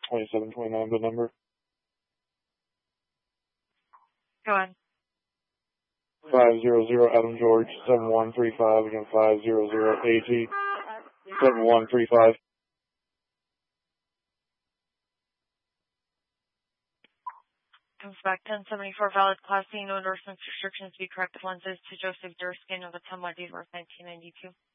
2729, the number. Go on. 500 Adam George 7135, again 500 AG 7135. Comes back 1074, valid Class C, no endorsements, restrictions, be corrective lenses to Joseph Durskin of Ottumwa, date of birth 1992.